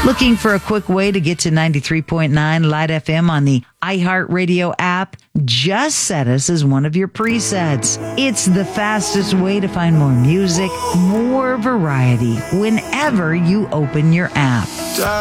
Looking for a quick way to get to 93.9 Light FM on the iHeartRadio app? Just set us as one of your presets. It's the fastest way to find more music, more variety whenever you open your app.